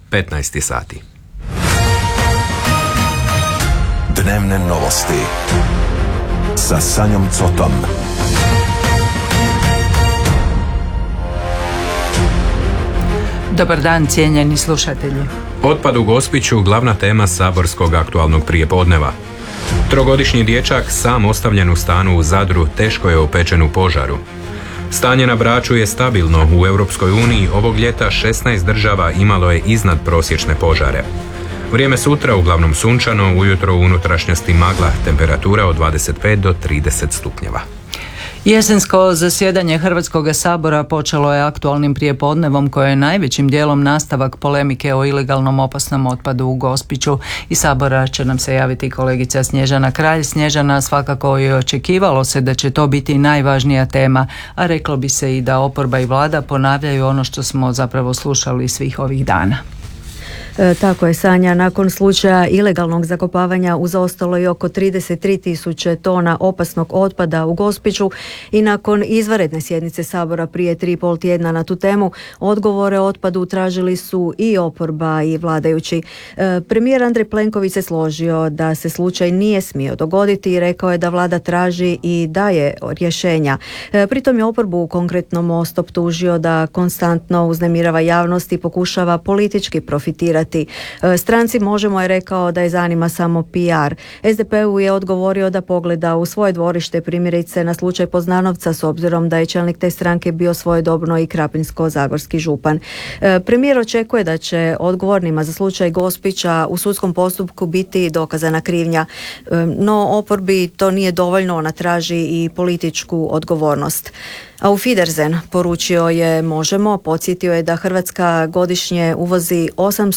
15 sati. Dnevne novosti sa Sanjom Cotom. Dobar dan, cijenjeni slušatelji. Otpad u Gospiću glavna tema saborskog aktualnog prijepodneva. Trogodišnji dječak sam ostavljen u stanu u Zadru teško je opečen u požaru. Stanje na Braču je stabilno. U Europskoj uniji ovog ljeta 16 država imalo je iznad prosječne požare. Vrijeme sutra uglavnom sunčano, ujutro u unutrašnjosti magla, temperatura od 25 do 30 stupnjeva. Jesensko zasjedanje Hrvatskog sabora počelo je aktualnim prijepodnevom koje je najvećim dijelom nastavak polemike o ilegalnom opasnom otpadu u Gospiću. Iz sabora će nam se javiti kolegica Snježana Kralj. Snježana, svakako je očekivalo se da će to biti najvažnija tema, a reklo bi se i da oporba i vlada ponavljaju ono što smo zapravo slušali svih ovih dana. Tako je, Sanja. Nakon slučaja ilegalnog zakopavanja zaostalo je oko 33.000 tona opasnog otpada u Gospiću i nakon izvanredne sjednice Sabora prije 3,5 tjedna na tu temu, odgovore o otpadu tražili su i oporba i vladajući. Premijer Andrej Plenković se složio da se slučaj nije smio dogoditi i rekao je da vlada traži i daje rješenja. Pritom je oporbu, konkretno Most, optužio da konstantno uznemirava javnost i pokušava politički profitirati. Stranci Možemo je rekao da je zanima samo PR. SDP-u je odgovorio da pogleda u svoje dvorište, primjerice na slučaj Poznanovca, s obzirom da je čelnik te stranke bio svojedobno i krapinsko-zagorski župan. Premijer očekuje da će odgovornima za slučaj Gospića u sudskom postupku biti dokazana krivnja, no oporbi to nije dovoljno, ona traži i političku odgovornost. Auf Wiedersehen, poručio je Možemo, podsjetio je da Hrvatska godišnje uvozi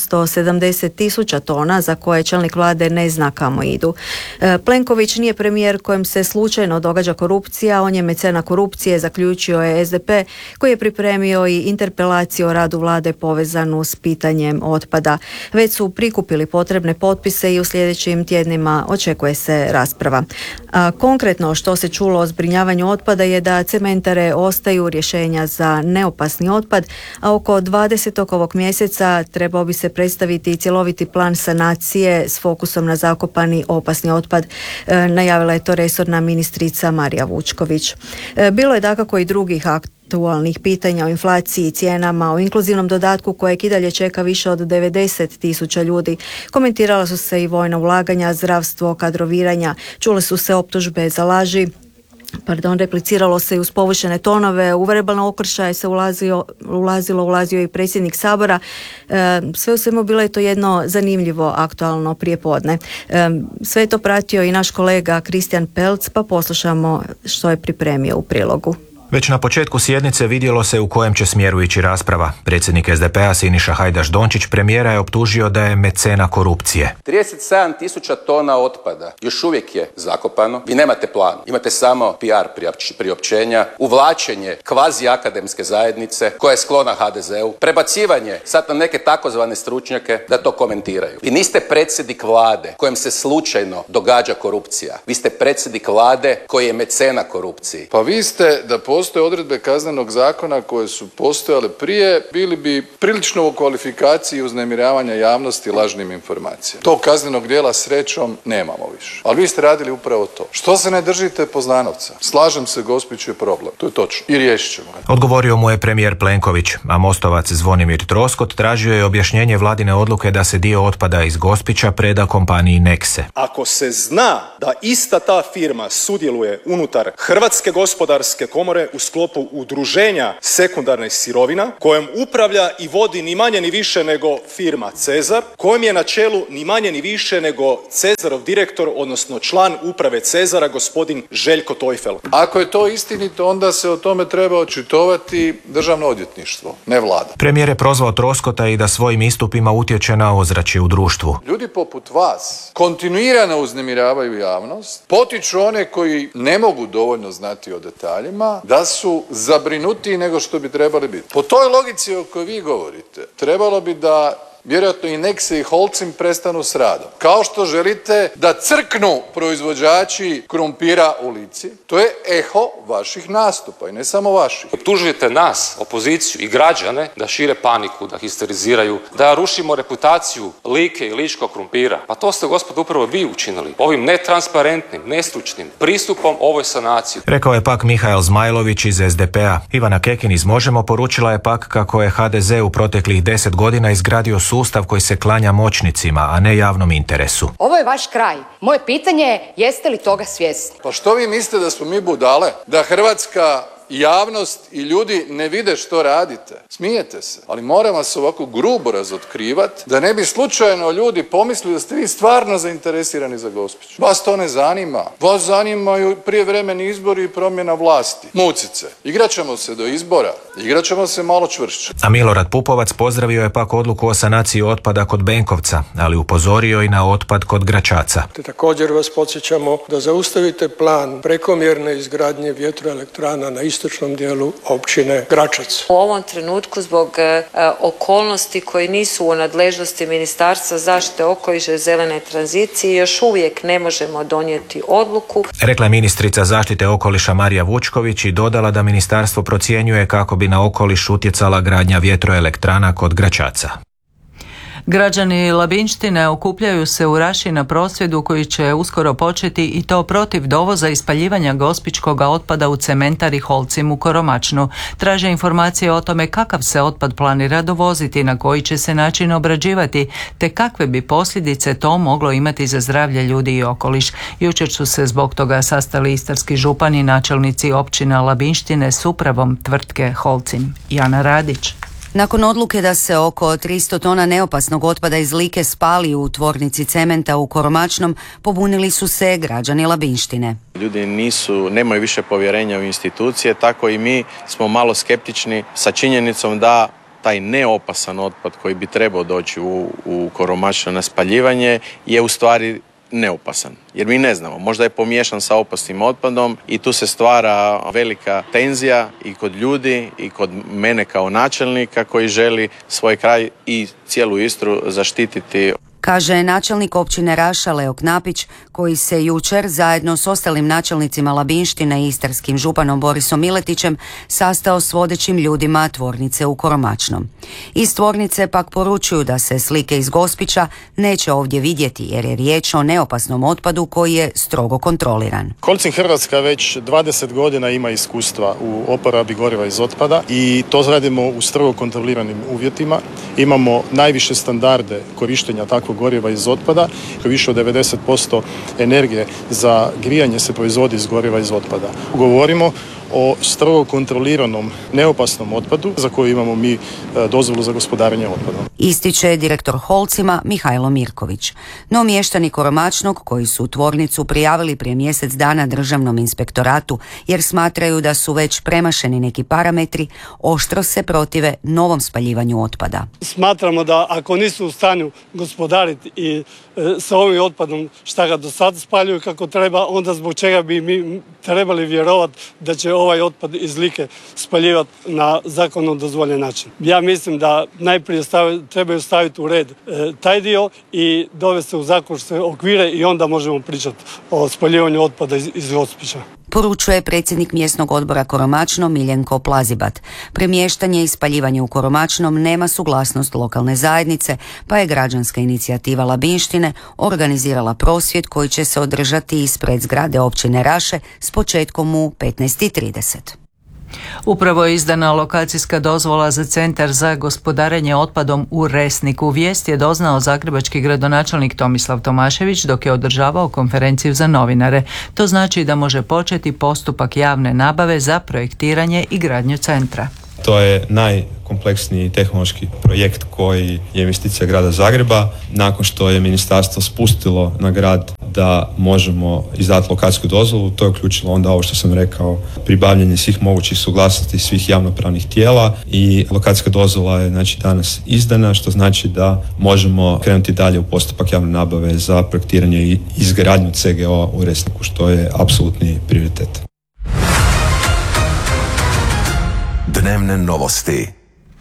870.000 tona za koje čelnik vlade ne zna kamo idu. Plenković nije premijer kojem se slučajno događa korupcija, on je mecena korupcije, zaključio je SDP koji je pripremio i interpelaciju o radu vlade povezanu s pitanjem otpada. Već su prikupili potrebne potpise i u sljedećim tjednima očekuje se rasprava. Konkretno što se čulo o zbrinjavanju otpada je da cementare ostaju rješenja za neopasni otpad, a oko 20. ovog mjeseca trebao bi se predstaviti cjeloviti plan sanacije s fokusom na zakopani opasni otpad. Najavila je to resorna ministrica Marija Vučković. Bilo je dakako i drugih aktualnih pitanja o inflaciji, cijenama, o inkluzivnom dodatku kojeg i dalje čeka više od 90.000 ljudi. Komentirala su se i vojna ulaganja, zdravstvo, kadroviranja, čule su se optužbe za laži. Repliciralo se i uz povučene tonove, u verbalne okršaje se ulazio i predsjednik Sabora. Sve u svemu bilo je to jedno zanimljivo aktualno prijepodne. Sve je to pratio i naš kolega Kristijan Pelc, pa poslušamo što je pripremio u prilogu. Već na početku sjednice vidjelo se u kojem će smjeru ići rasprava. Predsjednik SDP-a Siniša Hajdaš Dončić premijera je optužio da je mecena korupcije. 37.000 tona otpada još uvijek je zakopano. Vi nemate plan, imate samo PR priopćenja, uvlačenje kvazi akademske zajednice koja je sklona HDZ-u, prebacivanje sad na neke takozvane stručnjake da to komentiraju. Vi niste predsjednik vlade kojem se slučajno događa korupcija. Vi ste predsjednik vlade koji je mecena korupciji. Pa vi ste, da postoje odredbe kaznenog zakona koje su postojale prije, bili bi prilično u kvalifikaciji uznemiravanja javnosti lažnim informacijama. Tog kaznenog djela srećom nemamo više. Ali vi ste radili upravo to. Što se ne držite Poznanovca? Slažem se, Gospić je problem. To je točno. I riješit ćemo ga. Odgovorio mu je premijer Plenković, a Mostovac Zvonimir Troskot tražio je objašnjenje vladine odluke da se dio otpada iz Gospića preda kompaniji Nexe. Ako se zna da ista ta firma sudjeluje unutar Hrvatske gospodarske komore u sklopu udruženja sekundarnih sirovina, kojom upravlja i vodi ni manje ni više nego firma Cezar, kojem je na čelu ni manje ni više nego Cezarov direktor, odnosno član uprave Cezara, gospodin Željko Tojfel. Ako je to istinito, onda se o tome treba očitovati Državno odvjetništvo, ne vlada. Premijer je prozvao Troskota i da svojim istupima utječe na ozračje u društvu. Ljudi poput vas kontinuirano uznemiravaju javnost, potiču one koji ne mogu dovoljno znati o detaljima, da su zabrinutiji nego što bi trebali biti. Po toj logici o kojoj vi govorite, trebalo bi da vjerojatno i Nexe i Holcim prestanu s radom. Kao što želite da crknu proizvođači krumpira u Lici, to je eho vaših nastupa i ne samo vaših. Optužujete nas, opoziciju i građane da šire paniku, da histeriziraju, da rušimo reputaciju Like i ličkog krumpira. Pa to ste, gospodo, upravo vi učinili ovim netransparentnim, nestručnim pristupom ovoj sanaciji. Rekao je pak Mihael Zmajlović iz SDP-a. Ivana Kekin iz Možemo poručila je pak kako je HDZ u proteklih 10 godina izgradio sustav koji se klanja moćnicima, a ne javnom interesu. Ovo je vaš kraj. Moje pitanje je, jeste li toga svjesni? Pa što vi mislite, da smo mi budale? Da hrvatska javnost i ljudi ne vide što radite? Smijete se, ali moram vas ovako grubo razotkrivati da ne bi slučajno ljudi pomislili da ste vi stvarno zainteresirani za Gospić. Vas to ne zanima. Vas zanimaju prijevremeni izbori i promjena vlasti. Mucice. Igraćemo se do izbora. Igraćemo se malo čvršće. A Milorad Pupovac pozdravio je pak odluku o sanaciji otpada kod Benkovca, ali upozorio i na otpad kod Gračaca. Također vas podsjećamo da zaustavite plan prekomjerne izgradnje vjetroelektrana na istočnom dijelu općine Gračac. U ovom trenutku zbog okolnosti koje nisu u nadležnosti Ministarstva zaštite okoliša i zelene tranzicije još uvijek ne možemo donijeti odluku. Rekla je ministrica zaštite okoliša Marija Vučković i dodala da ministarstvo procjenjuje kako bi na okoliš utjecala gradnja vjetroelektrana kod Gračaca. Građani Labinštine okupljaju se u Raši na prosvjedu koji će uskoro početi, i to protiv dovoza i spaljivanja gospičkog otpada u cementari Holcim u Koromačnu. Traže informacije o tome kakav se otpad planira dovoziti, na koji će se način obrađivati, te kakve bi posljedice to moglo imati za zdravlje ljudi i okoliš. Jučer su se zbog toga sastali istarski župan i načelnici općina Labinštine s upravom tvrtke Holcim. Jana Radić. Nakon odluke da se oko 300 tona neopasnog otpada iz Like spali u tvornici cementa u Koromačnom, pobunili su se građani Labinštine. Ljudi nemaju više povjerenja u institucije, tako i mi smo malo skeptični sa činjenicom da taj neopasan otpad koji bi trebao doći u Koromačno na spaljivanje je u stvari neopasan. Jer mi ne znamo, možda je pomiješan sa opasnim otpadom i tu se stvara velika tenzija i kod ljudi i kod mene kao načelnika koji želi svoj kraj i cijelu Istru zaštititi. Kaže načelnik općine Raša Leo Knapić, koji se jučer zajedno s ostalim načelnicima Labinštine i istarskim županom Borisom Miletićem sastao s vodećim ljudima tvornice u Koromačnom. Iz tvornice pak poručuju da se slike iz Gospića neće ovdje vidjeti jer je riječ o neopasnom otpadu koji je strogo kontroliran. Holcim Hrvatska već 20 godina ima iskustva u oporabi goriva iz otpada i to radimo u strogo kontroliranim uvjetima. Imamo najviše standarde korištenja takvog goriva iz otpada, više od 90% energije za grijanje se proizvodi iz goriva iz otpada. Govorimo o strogo kontroliranom neopasnom otpadu za koji imamo mi dozvolu za gospodarenje otpadom. Ističe direktor Holcima Mihajlo Mirković. No mještani Koromačnog, koji su tvornicu prijavili prije mjesec dana Državnom inspektoratu jer smatraju da su već premašeni neki parametri, oštro se protive novom spaljivanju otpada. Smatramo da ako nisu u stanju gospodariti i sa ovim otpadom šta ga do sad spaljuju kako treba, onda zbog čega bi mi trebali vjerovati da će ovaj otpad iz Like spaljivati na zakonom dozvoljen način. Ja mislim da najprije trebaju staviti u red taj dio i dovesti u zakonske okvire i onda možemo pričati o spaljivanju otpada iz Gospića. Poručuje predsjednik mjesnog odbora Koromačno Miljenko Plazibat. Premještanje i spaljivanje u Koromačnom nema suglasnost lokalne zajednice, pa je građanska inicijativa Labinštine organizirala prosvjed koji će se održati ispred zgrade općine Raše s početkom u 15:30. Upravo je izdana lokacijska dozvola za centar za gospodarenje otpadom u Resniku. Vijest je doznao zagrebački gradonačelnik Tomislav Tomašević dok je održavao konferenciju za novinare. To znači da može početi postupak javne nabave za projektiranje i gradnju centra. To je najkompleksniji tehnološki projekt koji je investicija grada Zagreba. Nakon što je ministarstvo spustilo na grad da možemo izdati lokacijsku dozvolu, to je uključilo onda ovo što sam rekao, pribavljanje svih mogućih suglasnosti svih javnopravnih tijela i lokacijska dozvola je danas izdana, što znači da možemo krenuti dalje u postupak javne nabave za projektiranje i izgradnju CGO u Resniku, što je apsolutni prioritet. Dnevne novosti.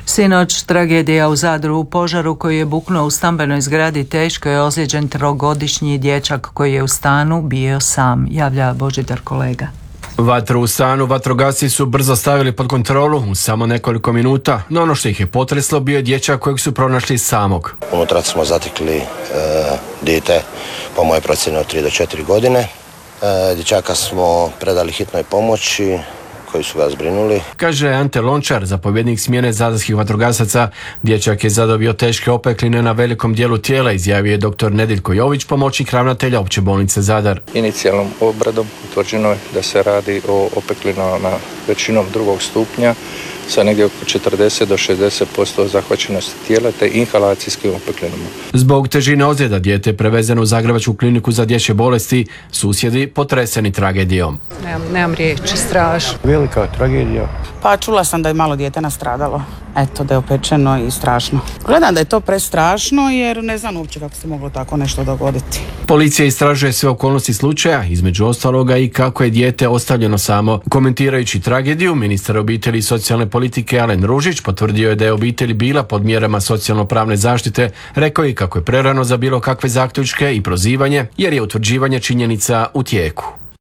Sinoć tragedija u Zadru. U požaru koji je buknuo u stambenoj zgradi teško je ozlijeđen 3-godišnji dječak koji je u stanu bio sam, javlja Božidar Kolega. Vatru u stanu vatrogasci su brzo stavili pod kontrolu u samo nekoliko minuta, no ono što ih je potreslo bio je dječak kojeg su pronašli samog. Unutra smo zatekli dijete, po mojoj procjeni od 3 do 4 godine. Dječaka smo predali hitnoj pomoći koji su ga zbrinuli. Kaže Ante Lončar, zapovjednik smjene zadarskih vatrogasaca. Dječak je zadobio teške opekline na velikom dijelu tijela, izjavio je dr. Nediljko Jović, pomoćnik ravnatelja Opće bolnice Zadar. Inicijalnom obradom utvrđeno je da se radi o opeklinama većinom 2. stupnja sa negdje oko 40 do 60% zahvaćenosti tijela te inhalacijskim opeklinama. Zbog težine ozljeda dijete je prevezeno u Zagrebačku kliniku za dječje bolesti, susjedi potreseni tragedijom. Nemam riječi, strašno. Velika tragedija. Pa čula sam da je malo dijete nastradalo. Eto, da je opečeno i strašno. Gledam da je to prestrašno jer ne znam uopće kako se moglo tako nešto dogoditi. Policija istražuje sve okolnosti slučaja, između ostaloga i kako je dijete ostavljeno samo. Komentirajući tragediju, ministar obitelji i socijalne politike Alen Ružić potvrdio je da je obitelj bila pod mjerama socijalno-pravne zaštite, rekao je kako je prerano za bilo kakve zaključke i prozivanje, jer je utvrđivanje činjenica u tijeku.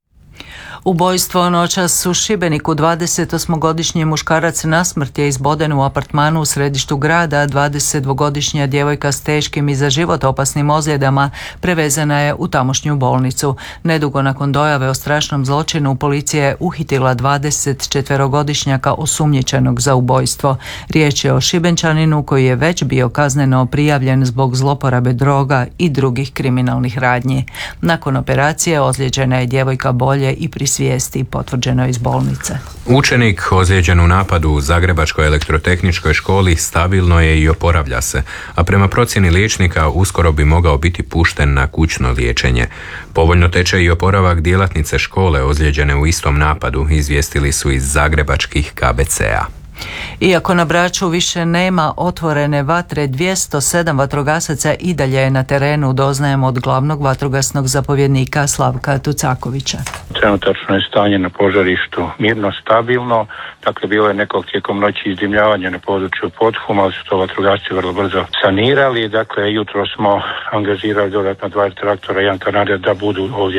Ubojstvo noćas u Šibeniku. 28-godišnji muškarac nasmrt je izboden u apartmanu u središtu grada. 22-godišnja djevojka s teškim i za život opasnim ozljedama prevezena je u tamošnju bolnicu. Nedugo nakon dojave o strašnom zločinu policija je uhitila 24-godišnjaka osumnjičenog za ubojstvo. Riječ je o Šibenčaninu koji je već bio kazneno prijavljen zbog zloporabe droga i drugih kriminalnih radnji. Nakon operacije ozlijeđena je djevojka bolje i pri svijesti, potvrđeno iz bolnice. Učenik ozlijeđen u napadu u Zagrebačkoj elektrotehničkoj školi stabilno je i oporavlja se, a prema procjeni liječnika uskoro bi mogao biti pušten na kućno liječenje. Povoljno teče i oporavak djelatnice škole ozlijeđene u istom napadu, izvijestili su iz zagrebačkih KBC-a. Iako na Braču više nema otvorene vatre, 207 vatrogasaca i dalje je na terenu, doznajemo od glavnog vatrogasnog zapovjednika Slavka Tucakovića. Trenutačno je stanje na požarištu mirno, stabilno, dakle bilo je nekog tijekom noći izdimljavanja na području Podhuma, ali su to vatrogasci vrlo brzo sanirali. Dakle, jutro smo angažirali dodatno 2 traktora i 1 kanader da budu ovdje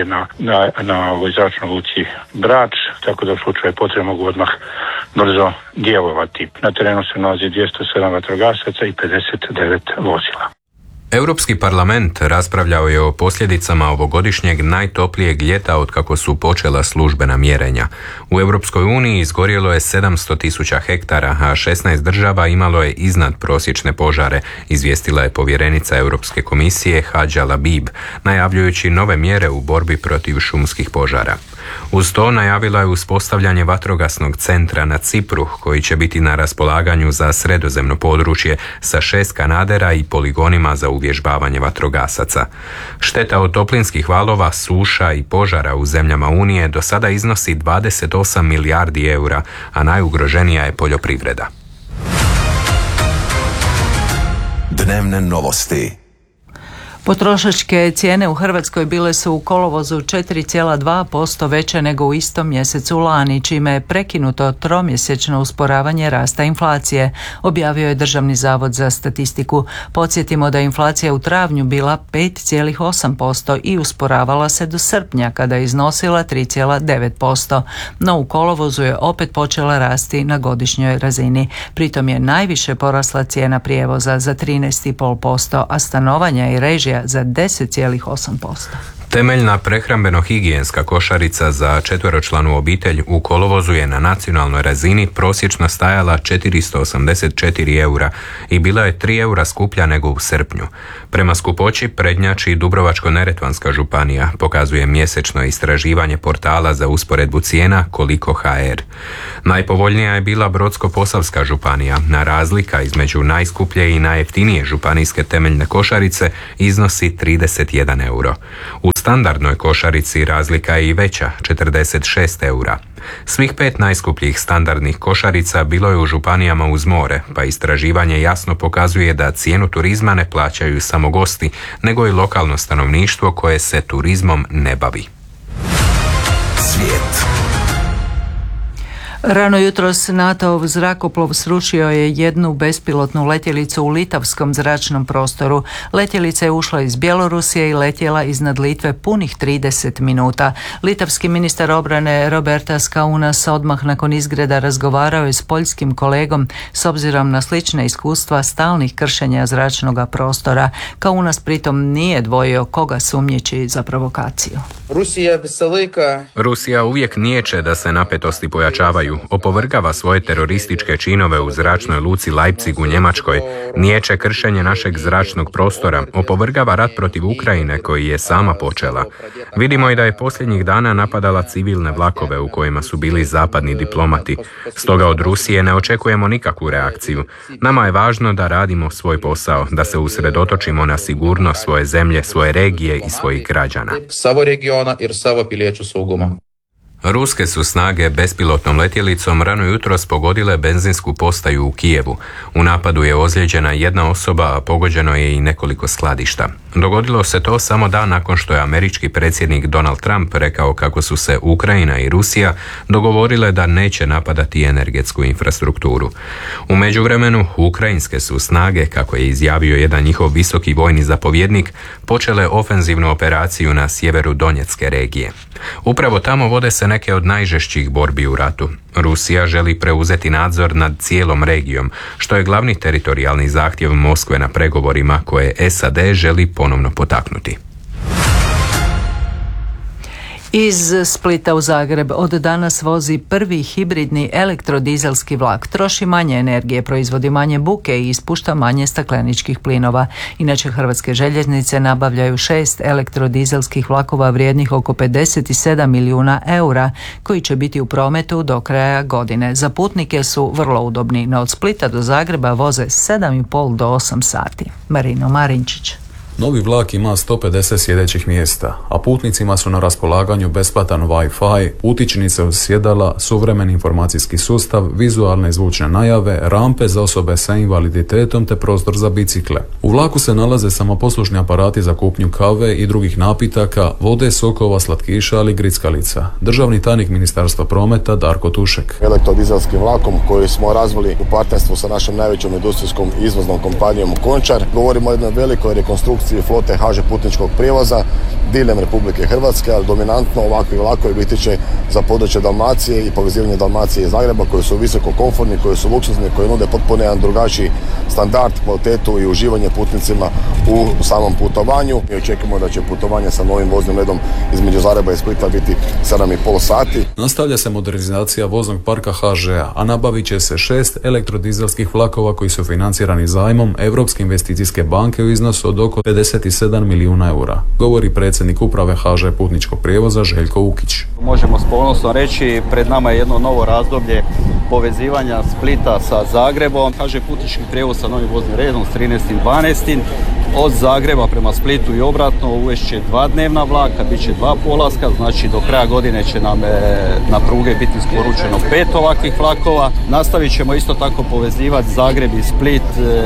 na ovoj zračnoj luci Brač, tako da u slučaju potrebe mogu odmah brzo djelovati. Na terenu se nalazi 207 vatrogasaca i 59 vozila. Europski parlament raspravljao je o posljedicama ovogodišnjeg najtoplijeg ljeta otkako su počela službena mjerenja. U Europskoj uniji izgorjelo je 700.000 hektara, a 16 država imalo je iznad prosječne požare, izvijestila je povjerenica Europske komisije Hadja Labib, najavljujući nove mjere u borbi protiv šumskih požara. Uz to najavila je uspostavljanje vatrogasnog centra na Cipru, koji će biti na raspolaganju za sredozemno područje sa 6 kanadera i poligonima za uvježbavanje vatrogasaca. Šteta od toplinskih valova, suša i požara u zemljama Unije do sada iznosi 28 milijardi eura, a najugroženija je poljoprivreda. Dnevne novosti. Potrošačke cijene u Hrvatskoj bile su u kolovozu 4,2% veće nego u istom mjesecu lani, čime je prekinuto tromjesečno usporavanje rasta inflacije, objavio je Državni zavod za statistiku. Podsjetimo da je inflacija u travnju bila 5,8% i usporavala se do srpnja kada je iznosila 3,9%, no u kolovozu je opet počela rasti na godišnjoj razini. Pritom je najviše porasla cijena prijevoza za 13,5%, a stanovanja i režija za 10,8%. Temeljna prehrambeno-higijenska košarica za četveročlanu obitelj u kolovozu je na nacionalnoj razini prosječno stajala 484 eura i bila je 3 eura skuplja nego u srpnju. Prema skupoći prednjači Dubrovačko-neretvanska županija, pokazuje mjesečno istraživanje portala za usporedbu cijena Koliko.hr. Najpovoljnija je bila Brodsko-posavska županija, a razlika između najskuplje i najjeftinije županijske temeljne košarice iznosi 31 euro. U standardnoj košarici razlika je i veća, 46 eura. Svih 5 najskupljih standardnih košarica bilo je u županijama uz more, pa istraživanje jasno pokazuje da cijenu turizma ne plaćaju samo gosti, nego i lokalno stanovništvo koje se turizmom ne bavi. Svijet. Rano jutros NATO-ov zrakoplov srušio je jednu bespilotnu letjelicu u litavskom zračnom prostoru. Letjelica je ušla iz Bjelorusije i letjela iznad Litve punih 30 minuta. Litavski ministar obrane Robertas Kaunas odmah nakon izgreda razgovarao je s poljskim kolegom s obzirom na slična iskustva stalnih kršenja zračnog prostora. Kaunas pritom nije dvojio koga sumnjiči za provokaciju. Rusija uvijek niječe da se napetosti pojačavaju, opovrgava svoje terorističke činove u zračnoj luci Leipzig u Njemačkoj, niječe kršenje našeg zračnog prostora, opovrgava rat protiv Ukrajine koji je sama počela. Vidimo i da je posljednjih dana napadala civilne vlakove u kojima su bili zapadni diplomati. Stoga od Rusije ne očekujemo nikakvu reakciju. Nama je važno da radimo svoj posao, da se usredotočimo na sigurnost svoje zemlje, svoje regije i svojih građana. Ruske su snage bespilotnom letjelicom rano jutros pogodile benzinsku postaju u Kijevu. U napadu je ozlijeđena jedna osoba, a pogođeno je i nekoliko skladišta. Dogodilo se to samo dan nakon što je američki predsjednik Donald Trump rekao kako su se Ukrajina i Rusija dogovorile da neće napadati energetsku infrastrukturu. U međuvremenu, ukrajinske su snage, kako je izjavio jedan njihov visoki vojni zapovjednik, počele ofenzivnu operaciju na sjeveru Donjecke regije. Upravo tamo vode se neke od najžešćih borbi u ratu. Rusija želi preuzeti nadzor nad cijelom regijom, što je glavni teritorijalni zahtjev Moskve na pregovorima koje SAD želi ponovno potaknuti. Iz Splita u Zagreb od danas vozi prvi hibridni elektrodizelski vlak. Troši manje energije, proizvodi manje buke i ispušta manje stakleničkih plinova. Inače, Hrvatske željeznice nabavljaju 6 elektrodizelskih vlakova vrijednih oko 57 milijuna eura, koji će biti u prometu do kraja godine. Za putnike su vrlo udobni, no od Splita do Zagreba voze 7,5 do 8 sati. Marino Marinčić. Novi vlak ima 150 sjedećih mjesta, a putnicima su na raspolaganju besplatan Wi-Fi, utičnice uz sjedala, suvremeni informacijski sustav, vizualne i zvučne najave, rampe za osobe sa invaliditetom te prostor za bicikle. U vlaku se nalaze samoposlušni aparati za kupnju kave i drugih napitaka, vode, sokova, slatkiša ali i grickalica. Državni tajnik Ministarstva prometa Darko Tušek. Elektrodizelskim vlakom koji smo razvili u partnerstvu sa našom najvećom industrijskom izvoznom kompanijom Končar, govorimo o jednoj velikoj rekonstrukciji flote HŽ putničkog prijevoza diljem Republike Hrvatske, ali dominantno ovakvi vlakovi biti će za područje Dalmacije i povezivanje Dalmacije i Zagreba, koji su visoko komfortni, koji su luksuzni, koji nude potpuno jedan drugačiji standard, kvalitetu i uživanje putnicima u samom putovanju. Mi očekujemo da će putovanje sa novim voznim redom između Zagreba i Splita biti 7,5 sati. Nastavlja se modernizacija voznog parka HŽ-a, a nabavit će se 6 elektrodizelskih vlakova koji su financirani zajmom Europske investicijske banke u iznosu od oko 57 milijuna eura, govori predsjednik uprave HŽ putničkog prijevoza Željko Ukić. Možemo s ponosom reći, pred nama je jedno novo razdoblje povezivanja Splita sa Zagrebom. HŽ putnički prijevoz sa novim voznim redom s 13.12. od Zagreba prema Splitu i obratno uvešće 2 dnevna vlaka, bit će 2 polaska, znači do kraja godine će nam na pruge biti isporučeno 5 ovakvih vlakova. Nastavit ćemo isto tako povezivati Zagreb i Split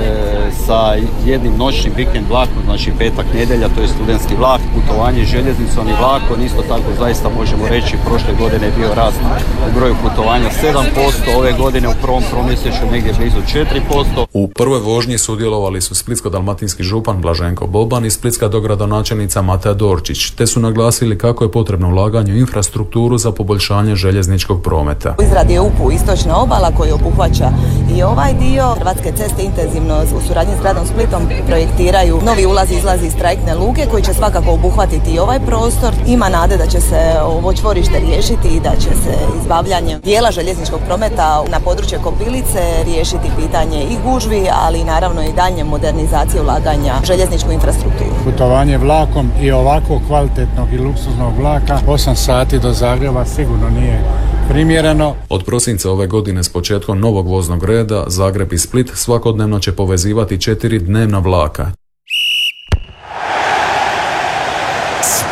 sa jednim noćnim vikend vlakom, znači petak, nedjelja, to je studentski vlak, putovanje željeznicom i vlakom. Isto tako zaista možemo reći, prošle godine je bio rast u broju putovanja 7%, ove godine u prvom tromjesečju negdje blizu 4%. U prvoj vožnji sudjelovali su splitsko-dalmatinski župan Blaženko Boban i splitska dogradonačelnica Matea Dorčić, te su naglasili kako je potrebno ulaganje u infrastrukturu za poboljšanje željezničkog prometa. U izradi je UPU Istočna obala koji obuhvaća i ovaj dio. Hrvatske ceste intenzivno u suradnji s gradom Splitom projektiraju novi ulaz i izlaz iz trajektne luke koji će svakako obuhvatiti i ovaj prostor. Ima nade da će se ovo čvorište riješiti i da će se izbavljanjem dijela željezničkog prometa na područje Kopilice riješiti pitanje i gužvi, ali naravno i daljnje modernizacije ulaganja u željezničku infrastrukturu. Putovanje vlakom i ovako kvalitetnog i luksuznog vlaka 8 sati do Zagreba sigurno nije primjereno. Od prosinca ove godine s početkom novog voznog reda Zagreb i Split svakodnevno će povezivati 4 dnevna vlaka.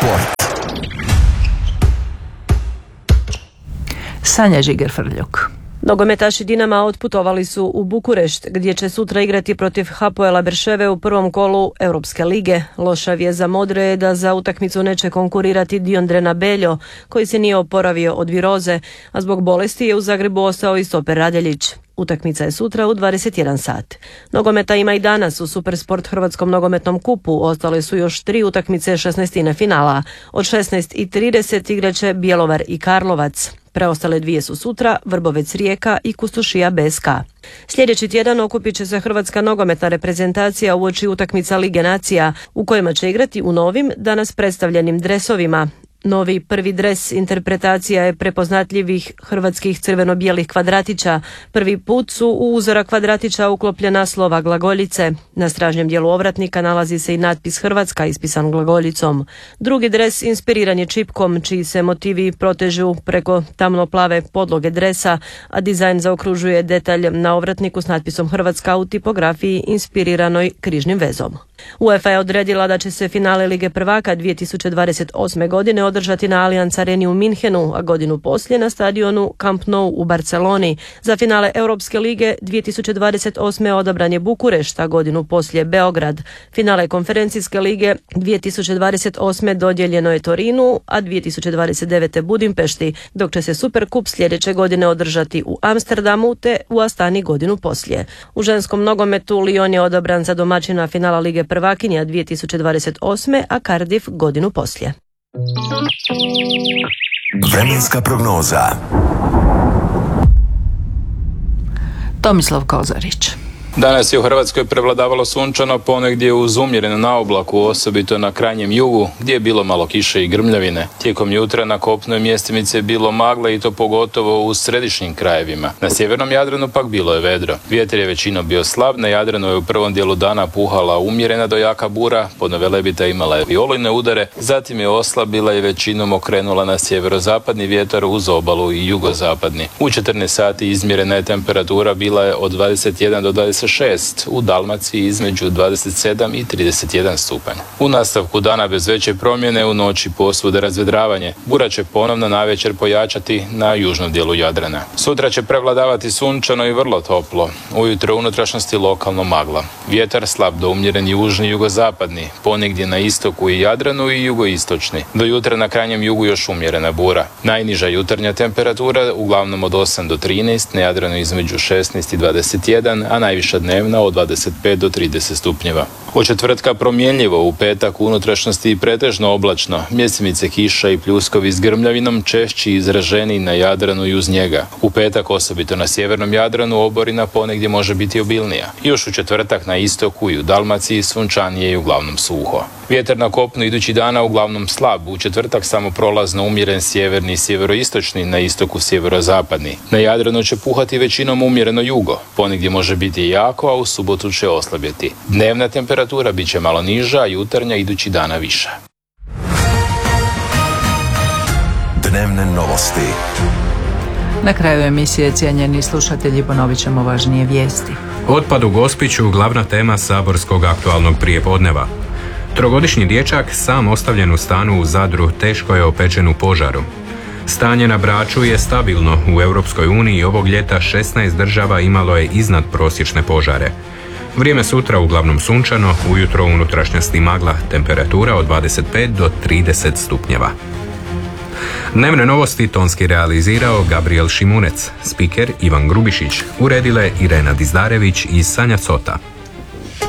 Sport. Sanja Žiger-Frljuk. Nogometaši Dinama otputovali su u Bukurešt, gdje će sutra igrati protiv Hapoela Berševe u prvom kolu Europske lige. Loša vijest za modre je da za utakmicu neće konkurirati Diondrena Beljo, koji se nije oporavio od viroze, a zbog bolesti je u Zagrebu ostao i stoper Radeljić. Utakmica je sutra u 21 sat. Nogometa ima i danas u Supersport Hrvatskom nogometnom kupu. Ostale su još 3 utakmice 16. finala. Od 16:30 igraće Bjelovar i Karlovac. Preostale 2 su sutra, Vrbovec Rijeka i Kustušija BSK. Sljedeći tjedan okupit će se hrvatska nogometna reprezentacija uoči utakmica Lige nacija, u kojima će igrati u novim, danas predstavljenim dresovima. Novi prvi dres interpretacija je prepoznatljivih hrvatskih crveno-bijelih kvadratića. Prvi put su u uzora kvadratića uklopljena slova glagoljice. Na stražnjem dijelu ovratnika nalazi se i natpis Hrvatska ispisan glagoljicom. Drugi dres inspiriran je čipkom, čiji se motivi protežu preko tamno-plave podloge dresa, a dizajn zaokružuje detalj na ovratniku s natpisom Hrvatska u tipografiji inspiriranoj križnim vezom. UEFA je odredila da će se finale Lige prvaka 2028. godine održati na Allianz Areni u Minhenu, a godinu poslije na stadionu Camp Nou u Barceloni. Za finale Europske lige 2028. odabran je Bukurešt, a godinu poslije Beograd. Finale Konferencijske lige 2028. dodijeljeno je Torinu, a 2029. Budimpešti, dok će se Superkup sljedeće godine održati u Amsterdamu te u Astani godinu poslije. U ženskom nogometu Lyon je odabran za domaćina finala Lige prvakinja 2028. a Cardiff godinu poslije. Vremenska prognoza. Tomislav Kozarić. Danas je u Hrvatskoj prevladavalo sunčano, ponegdje uz umjereno na oblaku, osobito na krajnjem jugu, gdje je bilo malo kiše i grmljavine. Tijekom jutra na kopnoj mjestimice je bilo magle i to pogotovo u središnjim krajevima. Na sjevernom Jadranu pak bilo je vedro. Vjetar je većinom bio slab, na Jadranu je u prvom dijelu dana puhala umjerena do jaka bura, podno Velebita imala je i olujne udare, zatim je oslabila i većinom okrenula na sjeverozapadni vjetar uz obalu i jugozapadni. U 14 sati izmjerena je temperatura bila je od 21 do 26, u Dalmaciji između 27 i 31 stupanj. U nastavku dana bez veće promjene, u noći posvuda razvedravanje. Bura će ponovno navečer pojačati na južnom dijelu Jadrana. Sutra će prevladavati sunčano i vrlo toplo. Ujutro unutrašnjosti lokalno magla. Vjetar slab do umjeren južni i jugozapadni, ponegdje na istoku i Jadranu i jugoistočni. Do jutra na krajnjem jugu još umjerena bura. Najniža jutarnja temperatura uglavnom od 8 do 13, na Jadranu između 16 i 21, a najviša dnevna od 25 do 30 stupnjeva. Od četvrtka promjenljivo, u petak u unutrašnjosti pretežno oblačno, mjestimice kiša i pljuskovi s grmljavinom češći izraženi na Jadranu i uz njega. U petak osobito na sjevernom Jadranu oborina ponegdje može biti obilnija. Još u četvrtak na istoku i u Dalmaciji sunčanije i uglavnom suho. Vjetar na kopnu idući dana uglavnom slab, u četvrtak samo prolazno umjeren sjeverni i sjeveroistočni, na istoku sjeverozapadni. Na Jadranu će puhati većinom umjereno jugo, ponegdje može biti jako, a u subotu će oslabjeti. Dnevna temperatura bit će malo niža, a jutarnja idući dana viša. Dnevne novosti. Na kraju emisije, cijenjeni slušatelji, ponovit ćemo važnije vijesti. Otpad u Gospiću glavna tema saborskog aktualnog prijepodneva. Trogodišnji dječak sam ostavljen u stanu u Zadru teško je opečen u požaru. Stanje na Braču je stabilno. U Europskoj uniji ovog ljeta 16 država imalo je iznad prosječne požare. Vrijeme sutra uglavnom sunčano, ujutro u unutrašnjosti magla, temperatura od 25 do 30 stupnjeva. Dnevne novosti tonski realizirao Gabriel Šimunec, spiker Ivan Grubišić, uredile Irena Dizdarević i Sanja Cota.